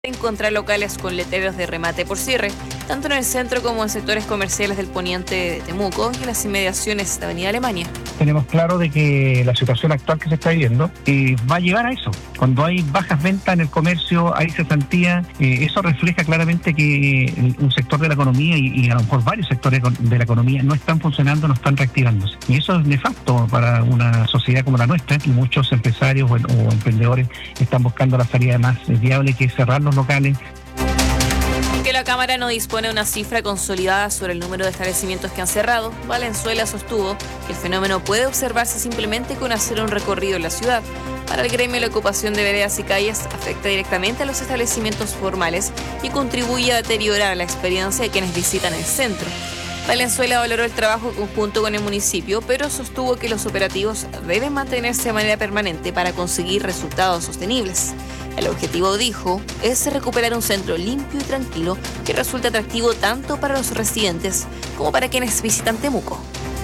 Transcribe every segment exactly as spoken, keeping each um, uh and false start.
encontrar locales con letreros de remate por cierre, tanto en el centro como en sectores comerciales del poniente de Temuco y en las inmediaciones de Avenida Alemania. Tenemos claro de que la situación actual que se está viviendo eh, va a llevar a eso. Cuando hay bajas ventas en el comercio, hay cesantía, eh, eso refleja claramente que un sector de la economía y, y a lo mejor varios sectores de la economía no están funcionando, no están reactivándose. Y eso es nefasto para una sociedad como la nuestra, y muchos empresarios o, o emprendedores están buscando la salida más viable, que es cerrar los locales. Que la Cámara no dispone de una cifra consolidada sobre el número de establecimientos que han cerrado, Valenzuela sostuvo que el fenómeno puede observarse simplemente con hacer un recorrido en la ciudad. Para el gremio, la ocupación de veredas y calles afecta directamente a los establecimientos formales y contribuye a deteriorar la experiencia de quienes visitan el centro. Valenzuela valoró el trabajo conjunto con el municipio, pero sostuvo que los operativos deben mantenerse de manera permanente para conseguir resultados sostenibles. El objetivo, dijo, es recuperar un centro limpio y tranquilo que resulte atractivo tanto para los residentes como para quienes visitan Temuco.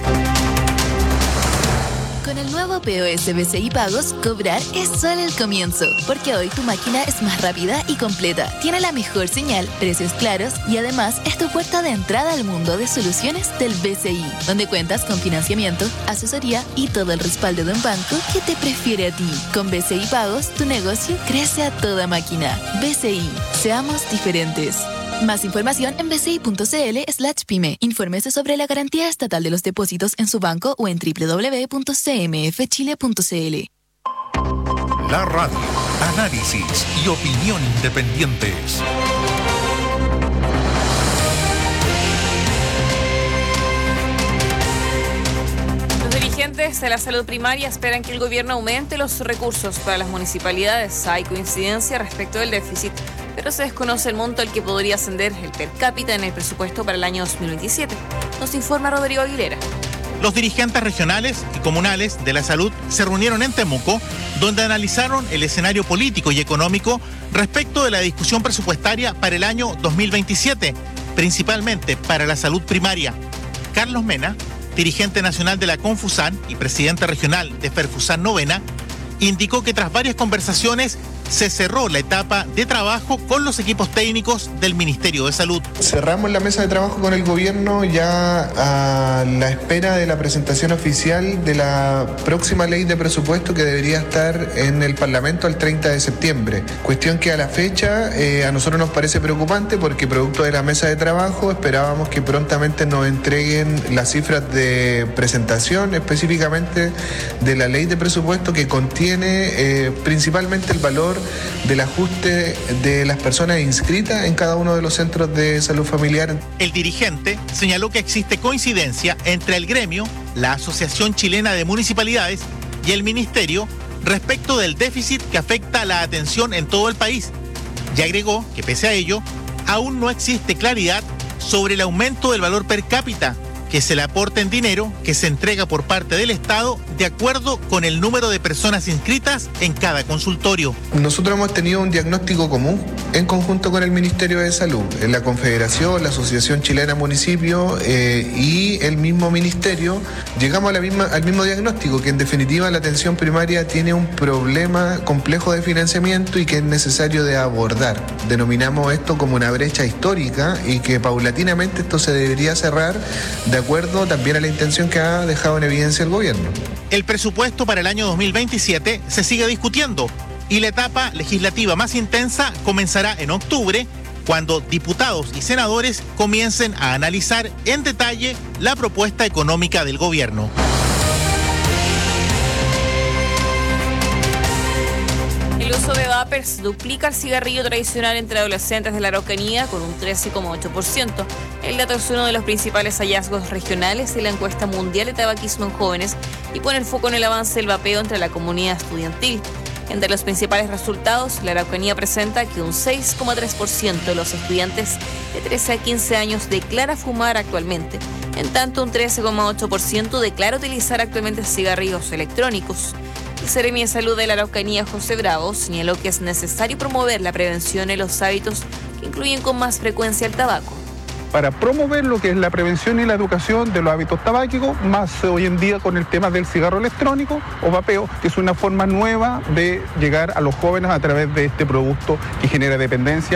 Con el nuevo P O S B C I Pagos, cobrar es solo el comienzo, porque hoy tu máquina es más rápida y completa, tiene la mejor señal, precios claros y además es tu puerta de entrada al mundo de soluciones del B C I, donde cuentas con financiamiento, asesoría y todo el respaldo de un banco que te prefiere a ti. Con B C I Pagos, tu negocio crece a toda máquina. B C I, seamos diferentes. Más información en bci.cl slash pyme. Infórmese sobre la garantía estatal de los depósitos en su banco o en doble u doble u doble u punto c m f chile punto c l. La radio, análisis y opinión independientes. Los dirigentes de la salud primaria esperan que el gobierno aumente los recursos para las municipalidades. Hay coincidencia respecto del déficit, pero se desconoce el monto al que podría ascender el per cápita en el presupuesto para el año dos mil veintisiete. Nos informa Rodrigo Aguilera. Los dirigentes regionales y comunales de la salud se reunieron en Temuco, donde analizaron el escenario político y económico respecto de la discusión presupuestaria para el año dos mil veintisiete, principalmente para la salud primaria. Carlos Mena, dirigente nacional de la Confusan y presidente regional de Ferfusan Novena, indicó que tras varias conversaciones se cerró la etapa de trabajo con los equipos técnicos del Ministerio de Salud. Cerramos la mesa de trabajo con el gobierno ya a la espera de la presentación oficial de la próxima ley de presupuesto que debería estar en el Parlamento el treinta de septiembre. Cuestión que a la fecha eh, a nosotros nos parece preocupante porque producto de la mesa de trabajo esperábamos que prontamente nos entreguen las cifras de presentación específicamente de la ley de presupuesto que contiene eh, principalmente el valor del ajuste de las personas inscritas en cada uno de los centros de salud familiar. El dirigente señaló que existe coincidencia entre el gremio, la Asociación Chilena de Municipalidades y el Ministerio respecto del déficit que afecta a la atención en todo el país. Y agregó que pese a ello, aún no existe claridad sobre el aumento del valor per cápita que se le aporta en dinero que se entrega por parte del Estado de acuerdo con el número de personas inscritas en cada consultorio. Nosotros hemos tenido un diagnóstico común en conjunto con el Ministerio de Salud, en la Confederación, la Asociación Chilena Municipio eh, y el mismo Ministerio. Llegamos a la misma, al mismo diagnóstico, que en definitiva la atención primaria tiene un problema complejo de financiamiento y que es necesario de abordar. Denominamos esto como una brecha histórica y que paulatinamente esto se debería cerrar de acuerdo también a la intención que ha dejado en evidencia el gobierno. El presupuesto para el año dos mil veintisiete se sigue discutiendo y la etapa legislativa más intensa comenzará en octubre, cuando diputados y senadores comiencen a analizar en detalle la propuesta económica del gobierno. El uso de vapers duplica el cigarrillo tradicional entre adolescentes de la Araucanía con un trece coma ocho por ciento. El dato es uno de los principales hallazgos regionales de la encuesta mundial de tabaquismo en jóvenes y pone el foco en el avance del vapeo entre la comunidad estudiantil. Entre los principales resultados, la Araucanía presenta que un seis coma tres por ciento de los estudiantes de trece a quince años declara fumar actualmente, en tanto un trece coma ocho por ciento declara utilizar actualmente cigarrillos electrónicos. El Seremi de Salud de la Araucanía, José Bravo, señaló que es necesario promover la prevención en los hábitos que incluyen con más frecuencia el tabaco. para promover lo que es la prevención y la educación de los hábitos tabáquicos, más hoy en día con el tema del cigarro electrónico o vapeo, que es una forma nueva de llegar a los jóvenes a través de este producto que genera dependencia.